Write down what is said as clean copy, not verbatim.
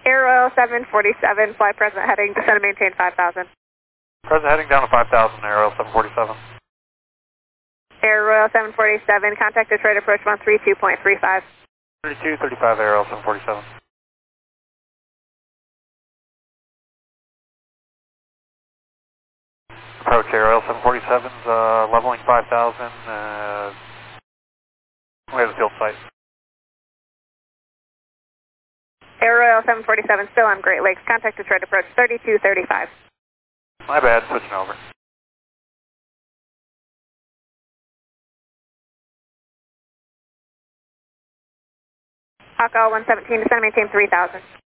Air Royal 747, fly present heading, descend and maintain 5,000. Present heading down to 5,000, Air Royal 747. Air Royal 747, contact Detroit approach 132.35. 3235, Air Royal 747. Approach Air Royal 747's leveling 5,000, we have the field site. Air Royal 747 still on Great Lakes, contact Detroit approach 3235. My bad, switching over. Hawk 117, descend and maintain 3,000.